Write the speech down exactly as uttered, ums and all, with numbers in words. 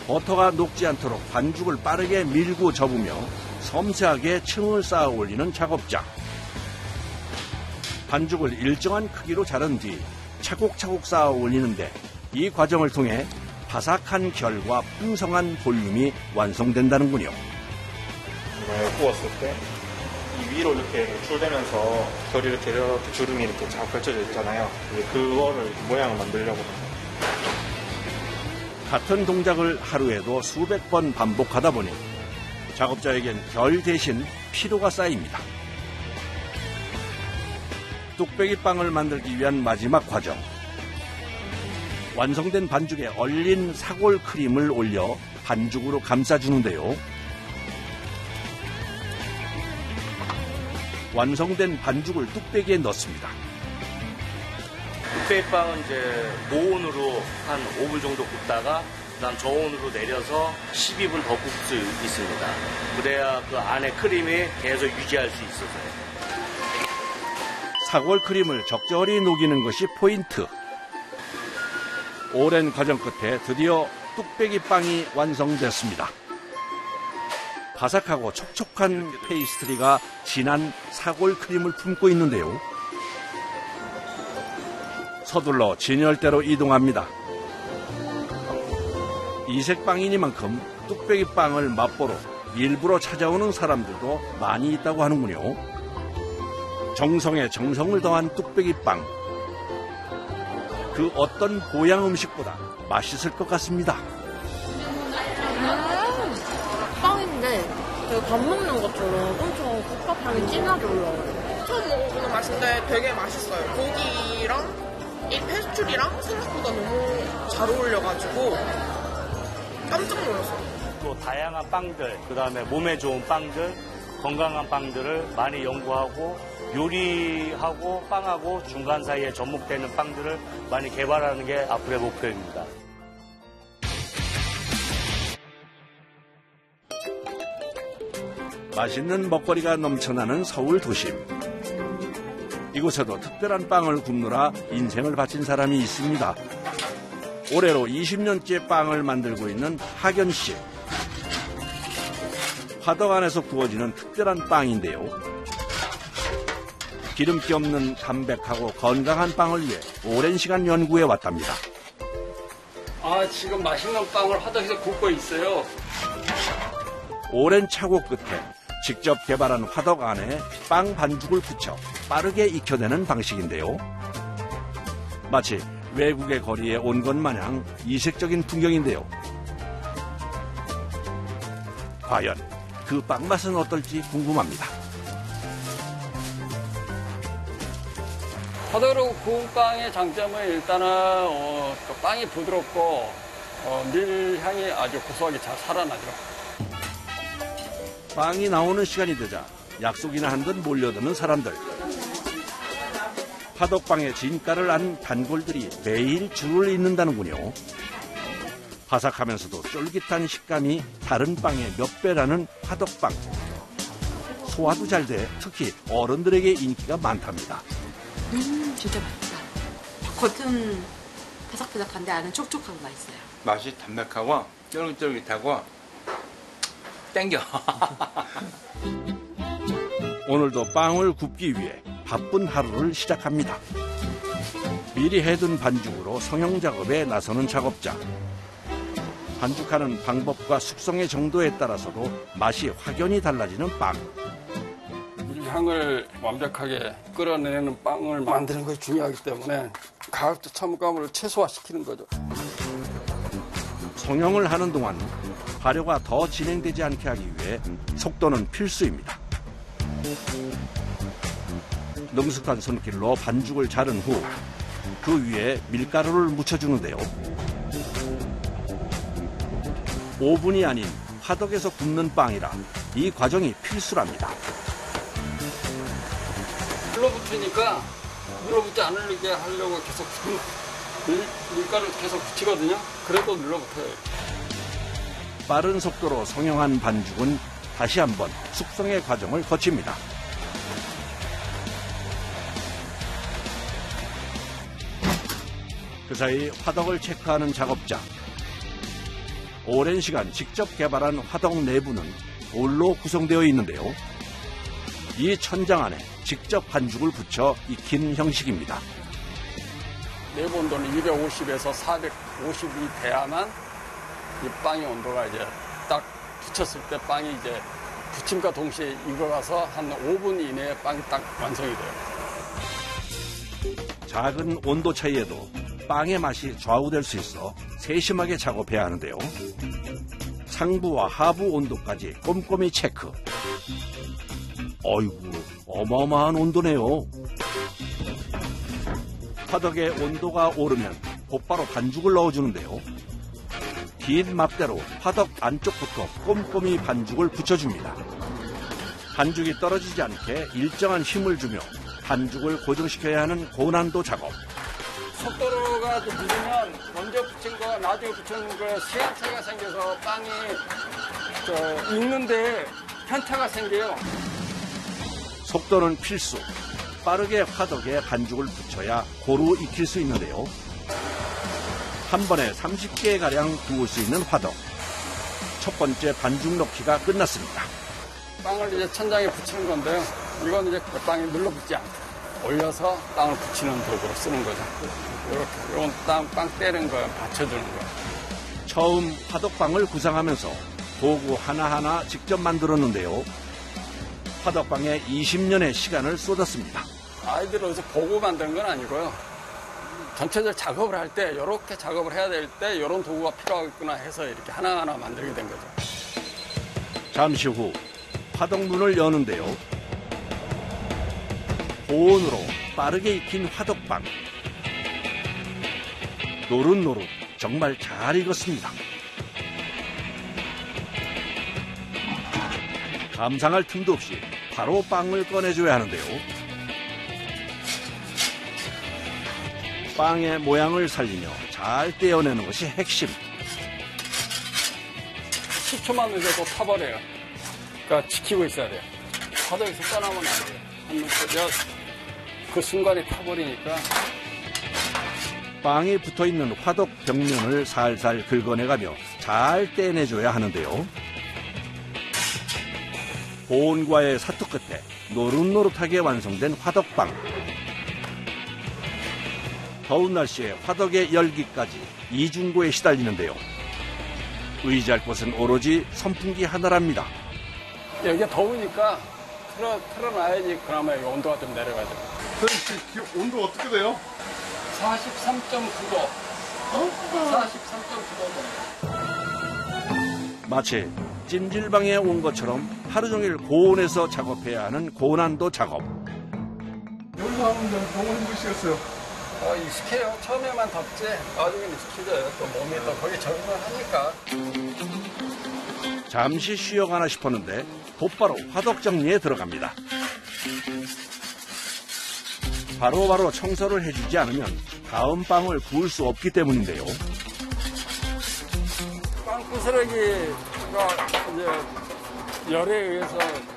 버터가 녹지 않도록 반죽을 빠르게 밀고 접으며 섬세하게 층을 쌓아 올리는 작업자. 반죽을 일정한 크기로 자른 뒤 차곡차곡 쌓아 올리는데 이 과정을 통해 바삭한 결과 풍성한 볼륨이 완성된다는군요. 구웠을 때 이 위로 이렇게 줄대면서 결이 이렇게, 이렇게 주름이 이렇게 잘 펼쳐져 있잖아요. 그거를 모양을 만들려고 합니다. 같은 동작을 하루에도 수백 번 반복하다 보니 작업자에겐 결 대신 피로가 쌓입니다. 뚝배기 빵을 만들기 위한 마지막 과정. 완성된 반죽에 얼린 사골 크림을 올려 반죽으로 감싸주는데요. 완성된 반죽을 뚝배기에 넣습니다. 뚝배기빵은 이제 고온으로 한 오 분 정도 굽다가 그다음 저온으로 내려서 십이 분 더 굽을 수 있습니다. 그래야 그 안에 크림이 계속 유지할 수 있어서요. 사골 크림을 적절히 녹이는 것이 포인트. 오랜 과정 끝에 드디어 뚝배기 빵이 완성됐습니다. 바삭하고 촉촉한 페이스트리가 진한 사골 크림을 품고 있는데요. 서둘러 진열대로 이동합니다. 이색빵이니만큼 뚝배기 빵을 맛보러 일부러 찾아오는 사람들도 많이 있다고 하는군요. 정성에 정성을 더한 뚝배기 빵. 그 어떤 보양 음식보다 맛있을 것 같습니다. 음, 빵인데 밥 먹는 것처럼 엄청 국밥향이 진하게 올라와요. 처음 먹어보는 맛인데 되게 맛있어요. 고기랑 이 페스츄리랑 생각보다 너무 잘 어울려가지고 깜짝 놀랐어요. 또 다양한 빵들, 그 다음에 몸에 좋은 빵들, 건강한 빵들을 많이 연구하고 요리하고 빵하고 중간 사이에 접목되는 빵들을 많이 개발하는 게 앞으로의 목표입니다. 맛있는 먹거리가 넘쳐나는 서울 도심. 이곳에도 특별한 빵을 굽느라 인생을 바친 사람이 있습니다. 올해로 이십 년째 빵을 만들고 있는 하견 씨. 화덕 안에서 구워지는 특별한 빵인데요. 기름기 없는 담백하고 건강한 빵을 위해 오랜 시간 연구해 왔답니다. 아, 지금 맛있는 빵을 화덕에서 굽고 있어요. 오랜 착오 끝에 직접 개발한 화덕 안에 빵 반죽을 붙여 빠르게 익혀내는 방식인데요. 마치 외국의 거리에 온 것 마냥 이색적인 풍경인데요. 과연 그 빵 맛은 어떨지 궁금합니다. 화덕으로 구운 빵의 장점은 일단은 어, 그 빵이 부드럽고 어, 밀향이 아주 고소하게 잘 살아나죠. 빵이 나오는 시간이 되자 약속이나 한 듯 몰려드는 사람들. 화덕빵에 진가를 안 단골들이 매일 줄을 잇는다는군요. 바삭하면서도 쫄깃한 식감이 다른 빵의 몇 배라는 화덕빵. 소화도 잘 돼 특히 어른들에게 인기가 많답니다. 음, 진짜 맛있다. 겉은 바삭바삭한데 안은 촉촉하고 맛있어요. 맛이 담백하고 쫄깃쫄깃하고 땡겨. 오늘도 빵을 굽기 위해 바쁜 하루를 시작합니다. 미리 해둔 반죽으로 성형 작업에 나서는 작업자. 반죽하는 방법과 숙성의 정도에 따라서도 맛이 확연히 달라지는 빵. 밀향을 완벽하게 끌어내는 빵을 만드는 것이 중요하기 때문에 가격도 첨가물을 최소화시키는 거죠. 성형을 하는 동안 발효가 더 진행되지 않게 하기 위해 속도는 필수입니다. 능숙한 손길로 반죽을 자른 후 그 위에 밀가루를 묻혀주는데요. 오븐이 아닌 화덕에서 굽는 빵이라 이 과정이 필수랍니다. 눌러붙으니까 눌러붙지 않으게 하려고 계속 밀, 밀가루 계속 붙이거든요. 그래도 눌러붙어요. 빠른 속도로 성형한 반죽은 다시 한번 숙성의 과정을 거칩니다. 그 사이 화덕을 체크하는 작업자. 오랜 시간 직접 개발한 화덕 내부는 돌로 구성되어 있는데요. 이 천장 안에 직접 반죽을 붙여 익힌 형식입니다. 내부 온도는 이백오십에서 사백오십이 돼야만 이 빵의 온도가 이제 딱 붙였을 때 빵이 이제 부침과 동시에 익어가서 한 오 분 이내에 빵이 딱 완성이 돼요. 작은 온도 차이에도 빵의 맛이 좌우될 수 있어 세심하게 작업해야 하는데요. 상부와 하부 온도까지 꼼꼼히 체크. 어이구, 어마어마한 온도네요. 화덕의 온도가 오르면 곧바로 반죽을 넣어주는데요. 긴 맙대로 화덕 안쪽부터 꼼꼼히 반죽을 붙여줍니다. 반죽이 떨어지지 않게 일정한 힘을 주며 반죽을 고정시켜야 하는 고난도 작업. 속도가 좀 늦으면 먼저 붙인 거, 나중에 붙이는 거에 시간차가 생겨서 빵이 저 익는데 편차가 생겨요. 속도는 필수. 빠르게 화덕에 반죽을 붙여야 고루 익힐 수 있는데요. 한 번에 삼십 개가량 구울 수 있는 화덕. 첫 번째 반죽 넣기가 끝났습니다. 빵을 이제 천장에 붙이는 건데요. 이건 이제 빵이 눌러붙지 않게 올려서 빵을 붙이는 도구로 쓰는 거죠. 이렇게, 이건 빵, 빵 떼는 거예요. 받쳐주는 거예요. 처음 화덕빵을 구상하면서 도구 하나하나 직접 만들었는데요. 화덕빵에 이십 년의 시간을 쏟았습니다. 아이들을 어디서 보고 만드는 건 아니고요. 전체적으로 작업을 할 때, 이렇게 작업을 해야 될 때 이런 도구가 필요하겠구나 해서 이렇게 하나하나 만들게 된 거죠. 잠시 후 화덕문을 여는데요. 고온으로 빠르게 익힌 화덕빵. 노릇노릇 정말 잘 익었습니다. 감상할 틈도 없이 바로 빵을 꺼내줘야 하는데요. 빵의 모양을 살리며 잘 떼어내는 것이 핵심. 십 초만 늦어도 타버려요. 그러니까 지키고 있어야 돼요. 화덕에서 떠나면 안 돼요. 한번 그 순간에 타버리니까. 빵이 붙어있는 화덕 벽면을 살살 긁어내가며 잘 떼내줘야 하는데요. 고온과의 사투 끝에 노릇노릇하게 완성된 화덕빵. 더운 날씨에 화덕의 열기까지 이중고에 시달리는데요. 의지할 곳은 오로지 선풍기 하나랍니다. 여기가 더우니까 틀어, 틀어놔야지 그나마 여기 온도가 좀 내려가죠. 선생님, 온도 어떻게 돼요? 사십삼 점 구 도. 사십삼 점 구 도. 마치 찜질방에 온 것처럼 하루 종일 고온에서 작업해야 하는 고난도 작업. 여기서 하면 너무 힘드시겠어요. 어, 익숙해요. 처음에만 덥지. 나중에는 익숙해져요. 또 몸이 또 거기 적응을 하니까. 잠시 쉬어가나 싶었는데 곧바로 화덕 정리에 들어갑니다. 바로바로 청소를 해주지 않으면 다음 빵을 구울 수 없기 때문인데요. 빵 부스러기가 이제 열에 의해서